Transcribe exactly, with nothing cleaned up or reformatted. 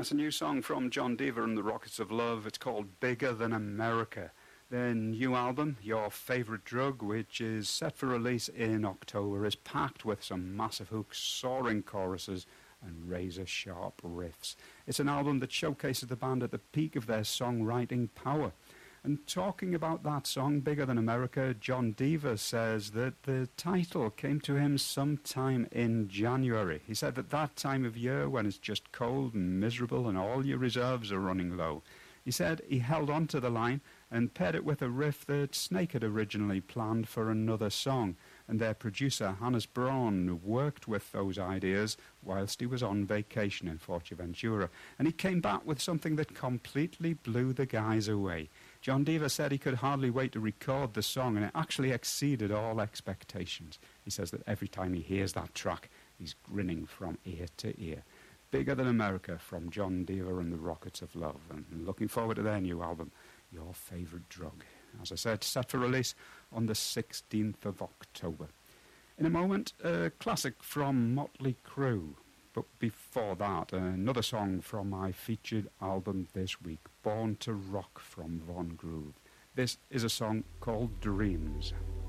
That's a new song from John Deaver and the Rockets of Love. It's called Bigger Than America. Their new album, Your Favourite Drug, which is set for release in October, is packed with some massive hooks, soaring choruses and razor-sharp riffs. It's an album that showcases the band at the peak of their songwriting power. And talking about that song, Bigger Than America, John Deaver says that the title came to him sometime in January. He said that that time of year when it's just cold and miserable and all your reserves are running low. He said he held on to the line and paired it with a riff that Snake had originally planned for another song, and their producer, Hannes Braun, worked with those ideas whilst he was on vacation in Forteventura, and he came back with something that completely blew the guys away. John Deaver said he could hardly wait to record the song, and it actually exceeded all expectations. He says that every time he hears that track, he's grinning from ear to ear. Bigger Than America from John Deaver and the Rockets of Love, and looking forward to their new album, Your Favourite Drug. As I said, set for release on the sixteenth of October. In a moment, a classic from Motley Crue. But before that, another song from my featured album this week, Born to Rock from Von Groove. This is a song called Dreams.